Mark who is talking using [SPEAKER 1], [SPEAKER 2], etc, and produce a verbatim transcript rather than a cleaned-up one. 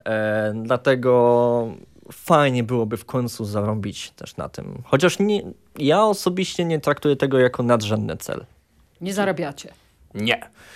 [SPEAKER 1] E, dlatego fajnie byłoby w końcu zarobić też na tym. Chociaż nie, ja osobiście nie traktuję tego jako nadrzędny cel.
[SPEAKER 2] Nie zarabiacie.
[SPEAKER 1] Nie.